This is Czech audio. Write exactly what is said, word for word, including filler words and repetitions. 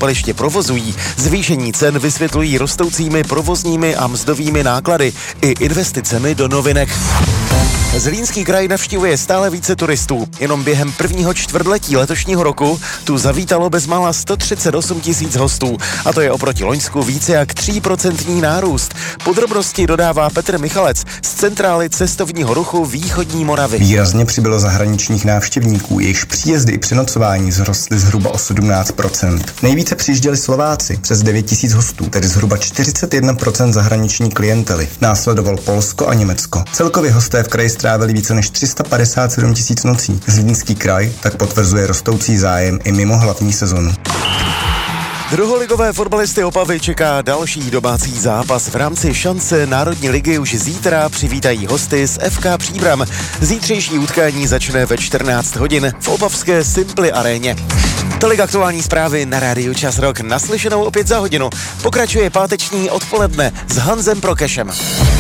koupaliště provozují. Zvýšení cen vysvětlují rostoucími provozními a mzdovými náklady i investicemi do novinek. Zlínský kraj navštěvuje stále více turistů. Jenom během prvního čtvrtletí letošního roku tu zavítalo bezmála sto třicet osm tisíc hostů. A to je oproti loňsku více jak tří procentní nárůst. Podrobnosti dodává Petr Michalec z Centrály cestovního ruchu Východní Moravy. Výrazně přibylo zahraničních návštěvníků, jejichž příjezdy i přenocování vzrostly zhruba o sedmnáct procent. Nejvíce přijížděli Slováci, přes devět tisíc hostů, tedy zhruba čtyřicet jedna procent zahraniční klientely. Následoval Polsko a Německo. Celkově hosté v kraji strávili více než tři sta padesát sedm tisíc nocí. Zlínský kraj tak potvrzuje rostoucí zájem i mimo hlavní sezonu. Druholigové fotbalisty Opavy čeká další domácí zápas. V rámci šance Národní ligy už zítra přivítají hosty z F K Příbram. Zítřejší utkání začne ve čtrnáct hodin v opavské Simply aréně. Tolik aktuální zprávy na rádiu Čas Rock. Naslyšenou opět za hodinu. Pokračuje páteční odpoledne s Hanzem Prokešem.